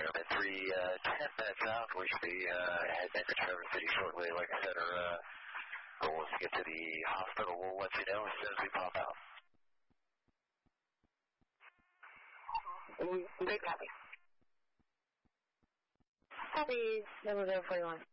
Airman 3, 10 minutes out. We should be heading into Traverse City shortly. Like I said, our goal is to get to the hospital. We'll let you know as soon as we pop out. Good copy. Copy, 0041.